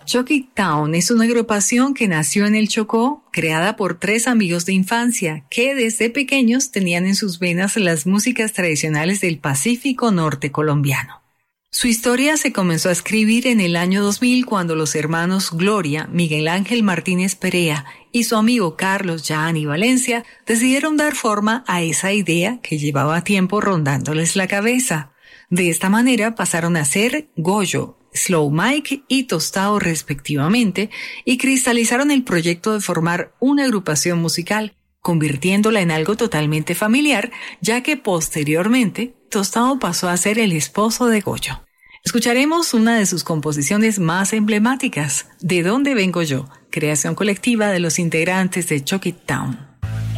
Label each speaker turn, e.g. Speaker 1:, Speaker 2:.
Speaker 1: Chucky Town es una agrupación que nació en el Chocó, creada por 3 amigos de infancia que desde pequeños tenían en sus venas las músicas tradicionales del Pacífico Norte colombiano. Su historia se comenzó a escribir en el año 2000 cuando los hermanos Gloria, Miguel Ángel Martínez Perea y su amigo Carlos Gianni Valencia decidieron dar forma a esa idea que llevaba tiempo rondándoles la cabeza. De esta manera pasaron a ser Goyo, Slow Mike y Tostado respectivamente y cristalizaron el proyecto de formar una agrupación musical, convirtiéndola en algo totalmente familiar, ya que posteriormente Tostado pasó a ser el esposo de Goyo. Escucharemos una de sus composiciones más emblemáticas, ¿De dónde vengo yo?, creación colectiva de los integrantes de Chucky Town.